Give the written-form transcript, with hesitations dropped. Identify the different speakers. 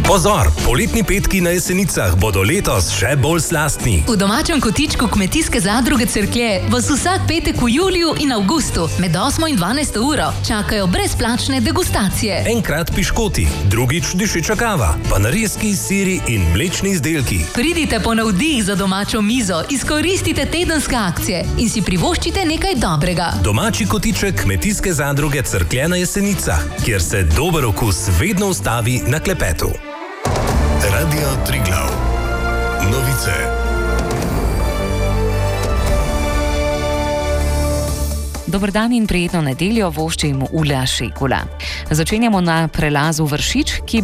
Speaker 1: Pozor, poletni petki na Jesenicah bodo letos še bolj slastni.
Speaker 2: V domačem kotičku Kmetijske zadruge Cerklje vas vsak petek v juliju in avgustu med 8 in 12 uro čakajo brezplačne degustacije.
Speaker 1: Enkrat piškoti, drugič dišeča kava, pa narezki, siri in mlečni izdelki.
Speaker 2: Pridite po navdih za domačo mizo, izkoristite tedenske akcije in si privoščite nekaj dobrega.
Speaker 1: Domači kotiček Kmetijske zadruge Cerklje na Jesenicah, kjer se dober okus vedno ustavi na klepetu.
Speaker 3: Radio Triglav. Novice.
Speaker 4: Dober dan in prijetno nedeljo voščim Ulja Šekula. Začenjamo na prelazu Vršič, ki